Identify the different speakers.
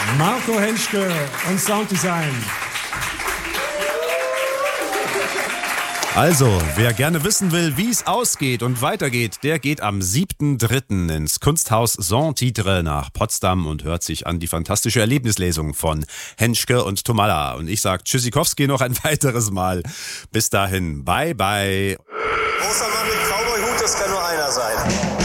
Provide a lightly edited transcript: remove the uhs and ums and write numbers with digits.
Speaker 1: Marco Henschke und Sounddesign.
Speaker 2: Also, wer gerne wissen will, wie es ausgeht und weitergeht, der geht am 7.3. ins Kunsthaus Saint-Titre nach Potsdam und hört sich an die fantastische Erlebnislesung von Henschke und Tomalla. Und ich sage Tschüssikowski noch ein weiteres Mal. Bis dahin, bye bye.
Speaker 3: Großer Mann mit Cowboy-Hut, das kann nur einer sein.